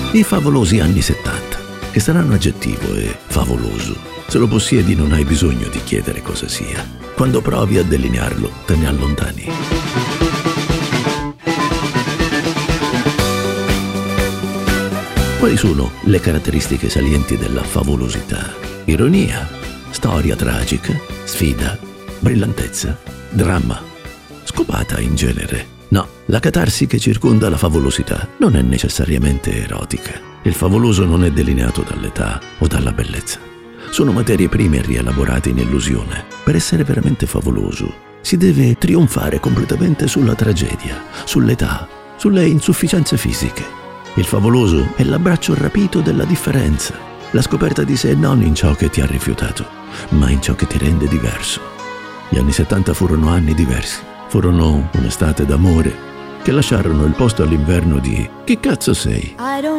I favolosi anni 70, che saranno aggettivo e favoloso. Se lo possiedi non hai bisogno di chiedere cosa sia. Quando provi a delinearlo, te ne allontani. Quali sono le caratteristiche salienti della favolosità? Ironia, storia tragica, sfida, brillantezza, dramma, scopata in genere. No, la catarsi che circonda la favolosità non è necessariamente erotica. Il favoloso non è delineato dall'età o dalla bellezza. Sono materie prime rielaborate in illusione. Per essere veramente favoloso si deve trionfare completamente sulla tragedia, sull'età, sulle insufficienze fisiche. Il favoloso è l'abbraccio rapito della differenza, la scoperta di sé non in ciò che ti ha rifiutato, ma in ciò che ti rende diverso. Gli anni 70 furono anni diversi. Furono un'estate d'amore che lasciarono il posto all'inverno di "Chi cazzo sei?".